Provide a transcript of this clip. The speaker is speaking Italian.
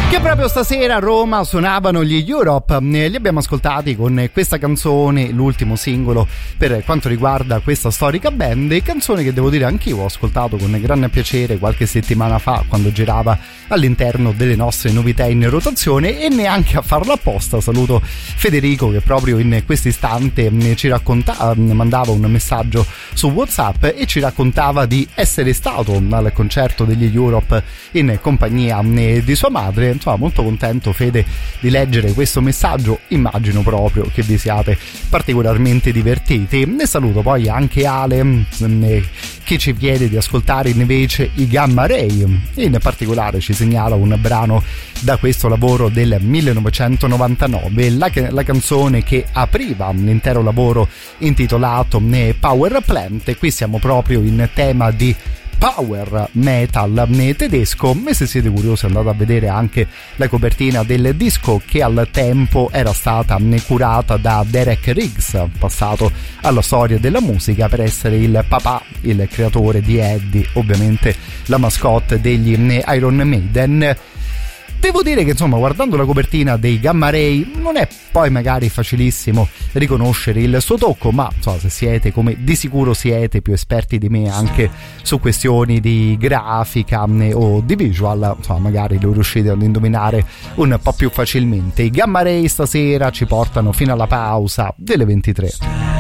Che proprio stasera a Roma suonavano gli Europe, li abbiamo ascoltati con questa canzone, l'ultimo singolo per quanto riguarda questa storica band, canzone che devo dire anch'io ho ascoltato con grande piacere qualche settimana fa quando girava all'interno delle nostre novità in rotazione, e neanche a farla apposta saluto Federico che proprio in questo istante ci raccontava, mandava un messaggio su WhatsApp e ci raccontava di essere stato al concerto degli Europe in compagnia di sua madre. Insomma, molto contento, Fede, di leggere questo messaggio. Immagino proprio che vi siate particolarmente divertiti. Ne saluto poi anche Ale che ci chiede di ascoltare invece i Gamma Ray, in particolare ci segnala un brano da questo lavoro del 1999, la canzone che apriva l'intero lavoro intitolato Power Plant, e qui siamo proprio in tema di power metal tedesco. E se siete curiosi andate a vedere anche la copertina del disco, che al tempo era stata curata da Derek Riggs, passato alla storia della musica per essere il papà, il creatore di Eddie, ovviamente la mascotte degli Iron Maiden. Devo dire che insomma, guardando la copertina dei Gamma Ray non è poi magari facilissimo riconoscere il suo tocco, ma insomma, se siete, come di sicuro siete, più esperti di me anche su questioni di grafica o di visual, insomma, magari lo riuscite ad indovinare un po' più facilmente. I Gamma Ray stasera ci portano fino alla pausa delle 23.